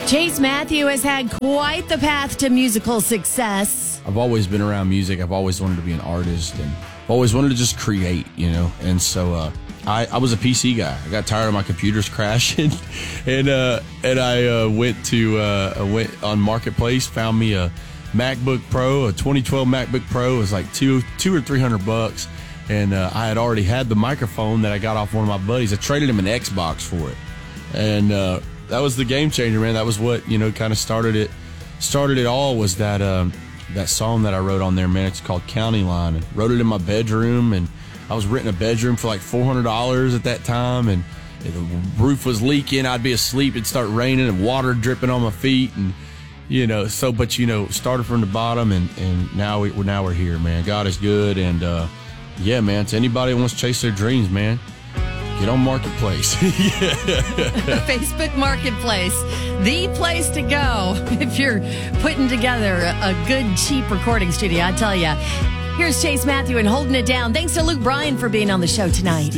Chase Matthew has had quite the path to musical success. I've always been around music. I've always wanted to be an artist and always wanted to just create, And so I was a PC guy. I got tired of my computers crashing, and I went on Marketplace, found me a MacBook Pro, a 2012 MacBook Pro. It was like $200 or $300, and I had already had the microphone that I got off one of my buddies. I traded him an Xbox for it, and that was the game changer, man. That was what kind of started it. Started it all was that song that I wrote on there, man. It's called County Line. And wrote it in my bedroom, and I was renting a bedroom for like $400 at that time, and the roof was leaking. I'd be asleep, it'd start raining, and water dripping on my feet, and started from the bottom, and now we're here, man. God is good, and yeah, man. To anybody that wants to chase their dreams, man, get on Marketplace. Facebook Marketplace, the place to go if you're putting together a good, cheap recording studio, I tell you. Here's Chase Matthew and Holding It Down. Thanks to Luke Bryan for being on the show tonight.